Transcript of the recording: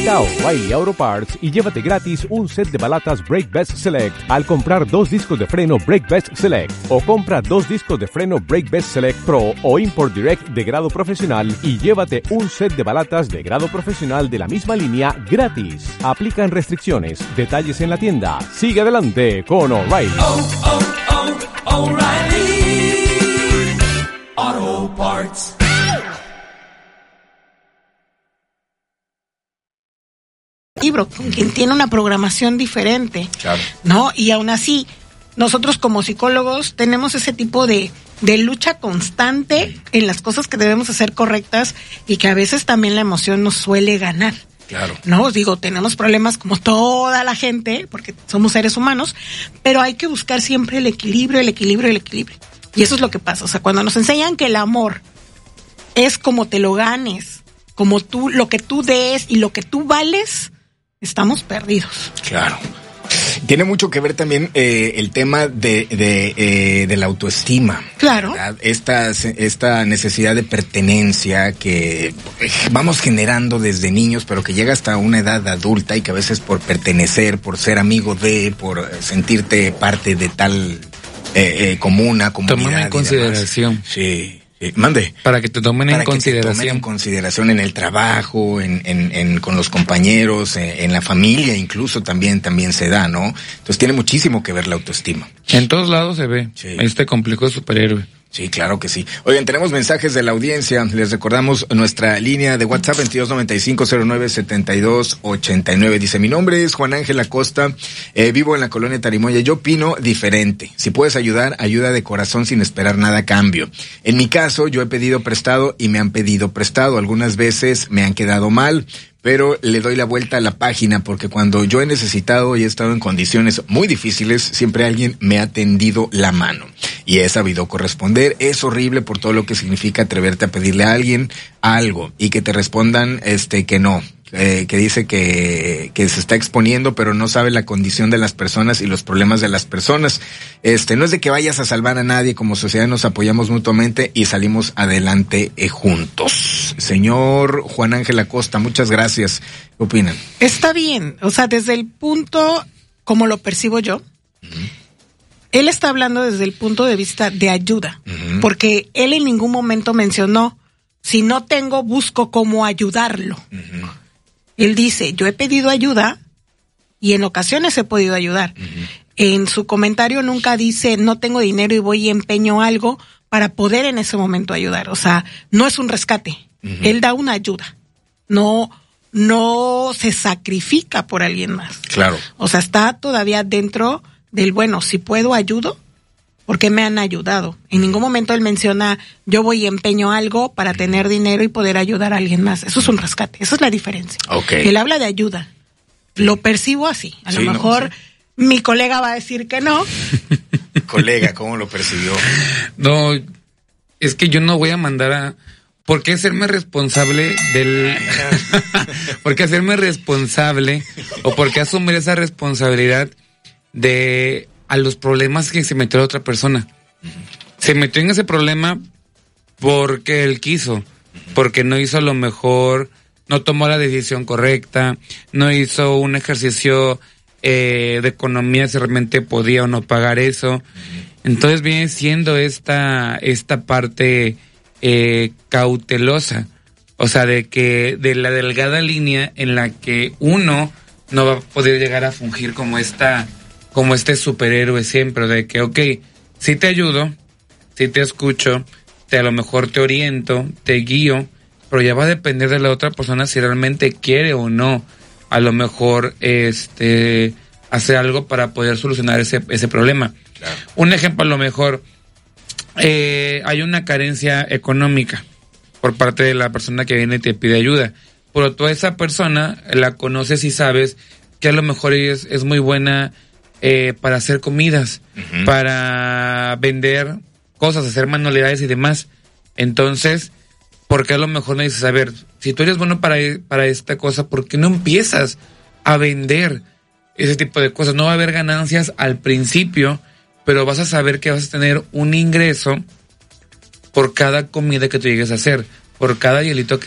Visita O'Reilly Auto Parts y llévate gratis un set de balatas Brake Best Select al comprar 2 discos de freno Brake Best Select, o compra 2 discos de freno Brake Best Select Pro o Import Direct de grado profesional y llévate un set de balatas de grado profesional de la misma línea gratis. Aplican restricciones. Detalles en la tienda. Sigue adelante con O'Reilly. O'Reilly Auto Parts. Libro, con quien tiene una programación diferente, claro, ¿no? Y aún así, nosotros como psicólogos tenemos ese tipo de lucha constante en las cosas que debemos hacer correctas y que a veces también la emoción nos suele ganar. Claro. No, digo, tenemos problemas como toda la gente, porque somos seres humanos, pero hay que buscar siempre el equilibrio. Y eso es lo que pasa. O sea, cuando nos enseñan que el amor es como te lo ganes, como tú, lo que tú des y lo que tú vales, estamos perdidos. Claro. Tiene mucho que ver también el tema de la autoestima. Claro. ¿Verdad? Esta necesidad de pertenencia que vamos generando desde niños, pero que llega hasta una edad adulta y que a veces por pertenecer, por ser amigo de, por sentirte parte de tal comuna, comunidad. Tómame en consideración. Sí. Mande. Para que te tomen en consideración. Te tomen en consideración en el trabajo, con los compañeros, en la familia, incluso también se da, ¿no? Entonces tiene muchísimo que ver la autoestima. En todos lados se ve. Sí. Este complejo de superhéroe. Sí, claro que sí. Oigan, tenemos mensajes de la audiencia. Les recordamos nuestra línea de WhatsApp 2295-097289. Dice, mi nombre es Juan Ángel Acosta, vivo en la colonia Tarimoya. Yo opino diferente. Si puedes ayudar, ayuda de corazón sin esperar nada a cambio. En mi caso, yo he pedido prestado y me han pedido prestado. Algunas veces me han quedado mal, pero le doy la vuelta a la página porque cuando yo he necesitado y he estado en condiciones muy difíciles, siempre alguien me ha tendido la mano y he sabido corresponder. Es horrible por todo lo que significa atreverte a pedirle a alguien algo y que te respondan que no. Que dice que se está exponiendo, pero no sabe la condición de las personas y los problemas de las personas. No es de que vayas a salvar a nadie, como sociedad nos apoyamos mutuamente y salimos adelante juntos. Señor Juan Ángel Acosta, muchas gracias. ¿Qué opinan? Está bien, o sea, desde el punto, como lo percibo yo, él está hablando desde el punto de vista de ayuda, porque él en ningún momento mencionó, si no tengo, busco cómo ayudarlo. Él dice, yo he pedido ayuda y en ocasiones he podido ayudar. En su comentario nunca dice, no tengo dinero y voy y empeño algo para poder en ese momento ayudar. O sea, no es un rescate. Él da una ayuda. No se sacrifica por alguien más. Claro. O sea, está todavía dentro del, bueno, si puedo ayudo, porque me han ayudado. En ningún momento él menciona, yo voy y empeño algo para tener dinero y poder ayudar a alguien más. Eso es un rescate, esa es la diferencia. Okay. Él habla de ayuda. Lo percibo así. A lo mejor sí. Mi colega va a decir que no. Colega, ¿cómo lo percibió? No, es que yo no voy a mandar a... ¿Por qué hacerme responsable del... ¿Por qué hacerme responsable o por qué asumir esa responsabilidad de... a los problemas que se metió la otra persona? Se metió en ese problema porque él quiso, porque no hizo lo mejor, no tomó la decisión correcta, no hizo un ejercicio de economía si realmente podía o no pagar eso. Entonces viene siendo esta parte cautelosa, o sea, de la delgada línea en la que uno no va a poder llegar a fungir como este superhéroe siempre, de que, okay, sí te ayudo, sí te escucho, a lo mejor te oriento, te guío, pero ya va a depender de la otra persona si realmente quiere o no, a lo mejor, hacer algo para poder solucionar ese problema. Claro. Un ejemplo, a lo mejor, hay una carencia económica por parte de la persona que viene y te pide ayuda, pero tú a esa persona la conoces y sabes que a lo mejor es muy buena para hacer comidas, para vender cosas, hacer manualidades y demás. Entonces, ¿por qué a lo mejor no dices, a ver, si tú eres bueno para esta cosa, ¿por qué no empiezas a vender ese tipo de cosas? No va a haber ganancias al principio, pero vas a saber que vas a tener un ingreso por cada comida que tú llegues a hacer, por cada hielito que